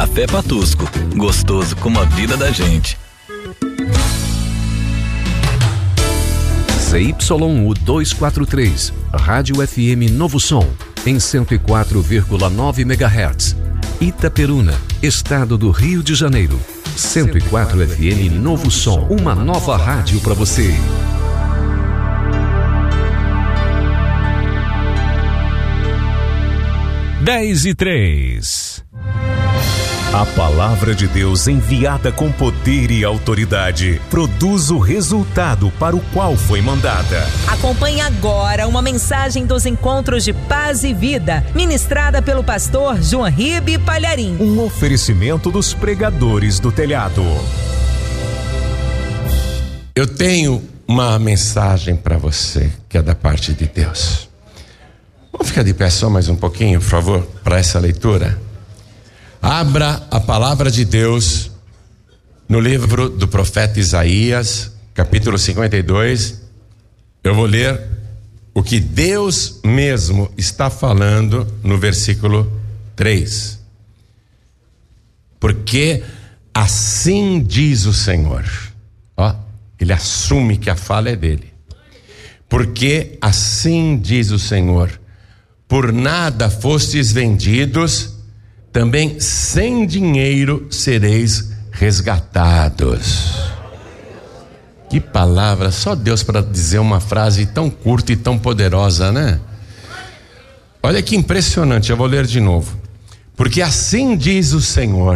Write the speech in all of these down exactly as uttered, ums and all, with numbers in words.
Café Patusco, gostoso como a vida da gente. Z Y U duzentos e quarenta e três, Rádio F M Novo Som, em cento e quatro vírgula nove megahertz. Itaperuna, Estado do Rio de Janeiro. cento e quatro F M Novo Som, uma nova rádio para você. dez e três. A palavra de Deus enviada com poder e autoridade produz o resultado para o qual foi mandada. Acompanhe agora uma mensagem dos Encontros de Paz e Vida, ministrada pelo pastor João Ribe Palharim. Um oferecimento dos pregadores do telhado. Eu tenho uma mensagem para você que é da parte de Deus. Vamos ficar de pé só mais um pouquinho, por favor, para essa leitura. Abra a palavra de Deus no livro do profeta Isaías, capítulo cinquenta e dois. Eu vou ler o que Deus mesmo está falando no versículo três. Porque assim diz o Senhor. Ó, ele assume que a fala é dele. Porque assim diz o Senhor: por nada fostes vendidos, também sem dinheiro sereis resgatados. Que palavra, só Deus para dizer uma frase tão curta e tão poderosa, né? Olha que impressionante, eu vou ler de novo. Porque assim diz o Senhor: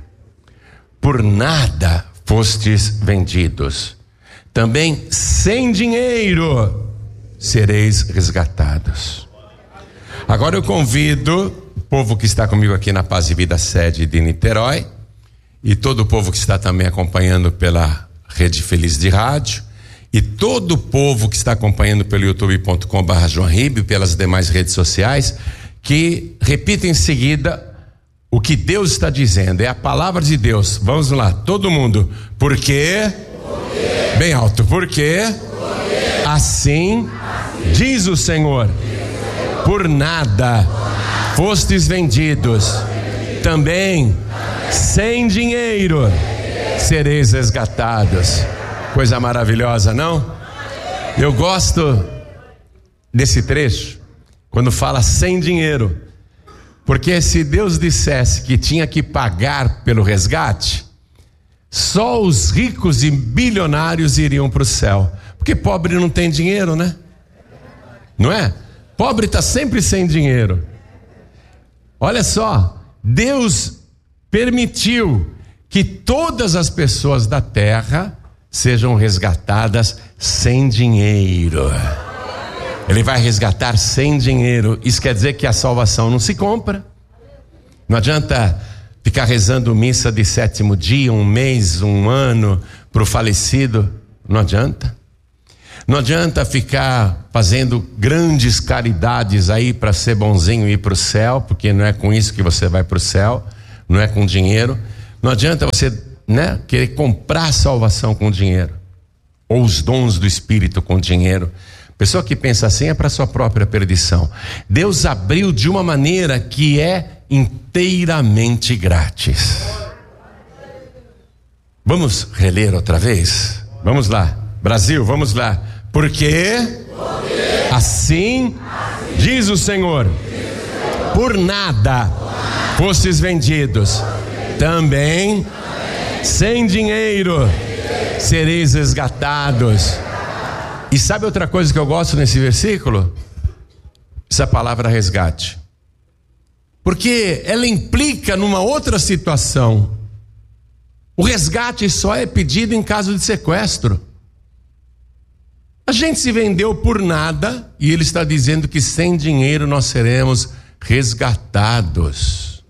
por nada fostes vendidos, também sem dinheiro sereis resgatados. Agora eu convido o povo que está comigo aqui na Paz e Vida sede de Niterói e todo o povo que está também acompanhando pela Rede Feliz de Rádio e todo o povo que está acompanhando pelo youtube ponto com barra João Ribe, pelas demais redes sociais, que repita em seguida o que Deus está dizendo. É a palavra de Deus. Vamos lá, todo mundo. Porque, porque bem alto, porque, porque assim, assim diz o Senhor: por nada fostes vendidos, também sem dinheiro sereis resgatados. Coisa maravilhosa, não? Eu gosto desse trecho quando fala sem dinheiro, porque se Deus dissesse que tinha que pagar pelo resgate, só os ricos e bilionários iriam para o céu, porque pobre não tem dinheiro, né? Não é? Pobre está sempre sem dinheiro. Olha só, Deus permitiu que todas as pessoas da terra sejam resgatadas sem dinheiro. Ele vai resgatar sem dinheiro. Isso quer dizer que a salvação não se compra. Não adianta ficar rezando missa de sétimo dia, um mês, um ano para o falecido. Não adianta. Não adianta ficar fazendo grandes caridades aí para ser bonzinho e ir para o céu, porque não é com isso que você vai para o céu, não é com dinheiro. Não adianta você, né, querer comprar salvação com dinheiro, ou os dons do Espírito com dinheiro. Pessoa que pensa assim é para sua própria perdição. Deus abriu de uma maneira que é inteiramente grátis. Vamos reler outra vez? Vamos lá, Brasil, vamos lá. Porque, Porque assim, assim diz o Senhor: por nada fostes vendidos, também, também sem dinheiro sereis resgatados. E sabe outra coisa que eu gosto nesse versículo? Essa palavra resgate. Porque ela implica numa outra situação. O resgate só é pedido em caso de sequestro. A gente se vendeu por nada e ele está dizendo que sem dinheiro nós seremos resgatados.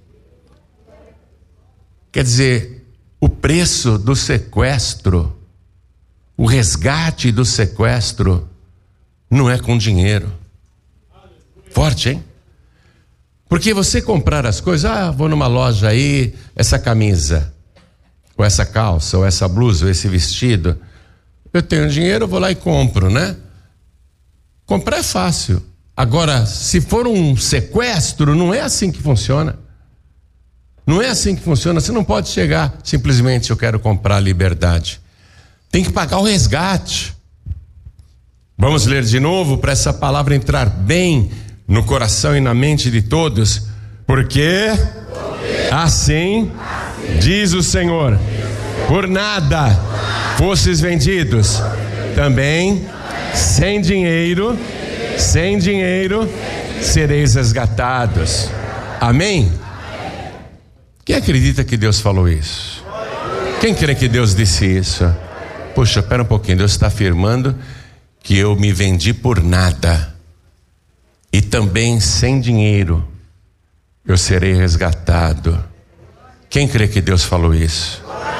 Quer dizer, o preço do sequestro, o resgate do sequestro, não é com dinheiro. Forte, hein? Porque você comprar as coisas, ah, vou numa loja aí, essa camisa, ou essa calça, ou essa blusa, ou esse vestido, eu tenho dinheiro, eu vou lá e compro, né? Comprar é fácil. Agora, se for um sequestro, não é assim que funciona. Não é assim que funciona. Você não pode chegar simplesmente, eu quero comprar liberdade. Tem que pagar o resgate. Vamos ler de novo para essa palavra entrar bem no coração e na mente de todos. Porque assim diz o Senhor: por nada fostes vendidos, também sem dinheiro, sem dinheiro sereis resgatados. Amém? Quem acredita que Deus falou isso? Quem crê que Deus disse isso? Poxa, espera um pouquinho, Deus está afirmando que eu me vendi por nada e também sem dinheiro eu serei resgatado. Quem crê que Deus falou isso?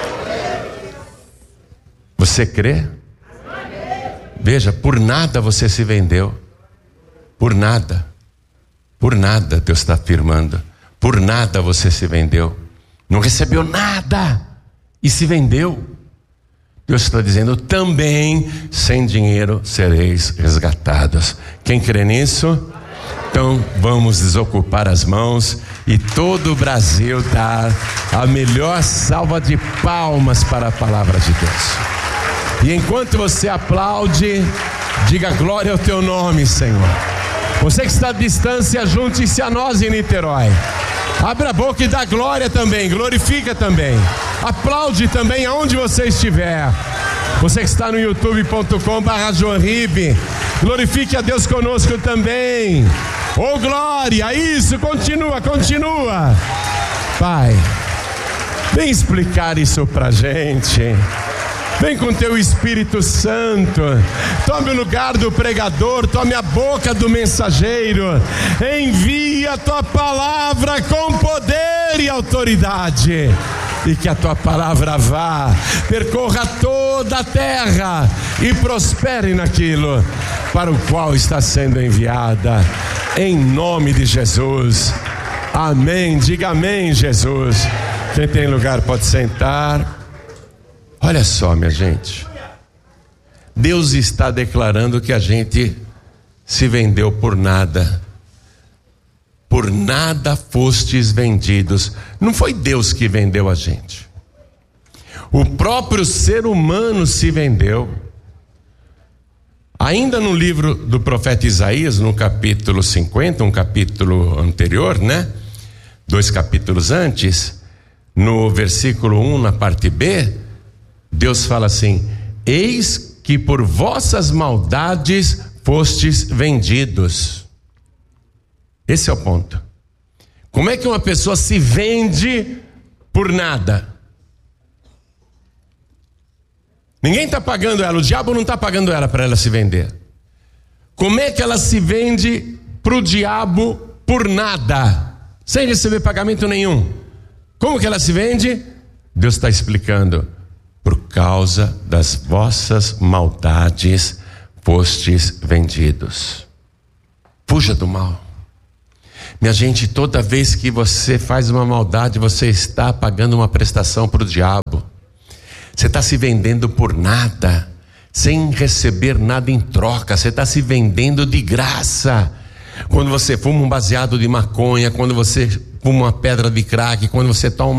Você crê? Veja, por nada você se vendeu. Por nada. Por nada, Deus está afirmando. Por nada você se vendeu. Não recebeu nada e se vendeu. Deus está dizendo: também sem dinheiro sereis resgatados. Quem crê nisso? Então vamos desocupar as mãos e todo o Brasil dar a melhor salva de palmas para a palavra de Deus. E enquanto você aplaude, diga glória ao teu nome, Senhor. Você que está à distância, junte-se a nós em Niterói. Abra a boca e dá glória também, glorifica também. Aplaude também aonde você estiver. Você que está no youtube ponto com barra João Ribe, glorifique a Deus conosco também. Oh glória, isso, continua, continua. Pai, vem explicar isso pra gente. Vem com teu Espírito Santo. Tome o lugar do pregador, tome a boca do mensageiro. Envia a tua palavra com poder e autoridade. E que a tua palavra vá, percorra toda a terra e prospere naquilo para o qual está sendo enviada. Em nome de Jesus. Amém. Diga amém, Jesus. Quem tem lugar pode sentar. Olha só, minha gente, Deus está declarando que a gente se vendeu por nada. Por nada fostes vendidos. Não foi Deus que vendeu a gente. O próprio ser humano se vendeu. Ainda no livro do profeta Isaías, no capítulo cinquenta, um capítulo anterior, né? Dois capítulos antes, no versículo um, na parte B, Deus fala assim: eis que por vossas maldades fostes vendidos. Esse é o ponto. Como é que uma pessoa se vende por nada? Ninguém está pagando ela, o diabo não está pagando ela para ela se vender. Como é que ela se vende para o diabo por nada, sem receber pagamento nenhum? Como que ela se vende? Deus está explicando: por causa das vossas maldades fostes vendidos. Fuja do mal. Minha gente, toda vez que você faz uma maldade, você está pagando uma prestação para o diabo. Você está se vendendo por nada, sem receber nada em troca. Você está se vendendo de graça. Quando você fuma um baseado de maconha, quando você fuma uma pedra de crack, quando você toma